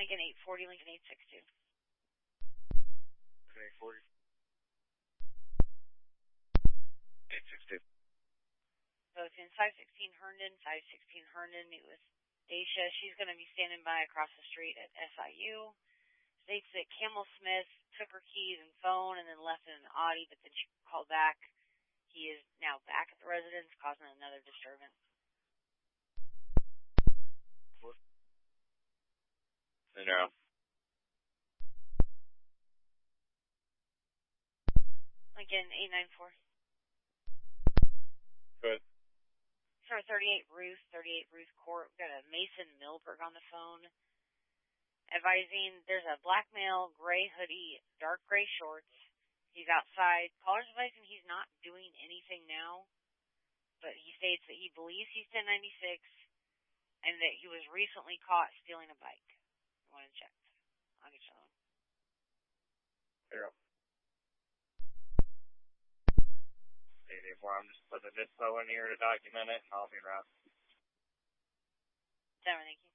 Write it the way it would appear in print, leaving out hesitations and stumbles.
Lincoln 840, Lincoln 862. Lincoln 840. 862. So it's in 516 Herndon, 516 Herndon. It was Dacia. She's going to be standing by across the street at SIU. States that Camel Smith took her keys and phone and then left in an Audi, but then she called back. He is now back at the residence, causing another disturbance. Monroe. Lincoln 894. Good. Sir, 38 Ruth Court. We've got a Mason Milberg on the phone. Advising there's a black male, gray hoodie, dark gray shorts. He's outside. Caller's advising he's not doing anything now, but he states that he believes he's 1096 and that he was recently caught stealing a bike. I want to check. I'll get you on. Zero. 884. I'm just putting this info in here to document it, and I'll be around. Thank you.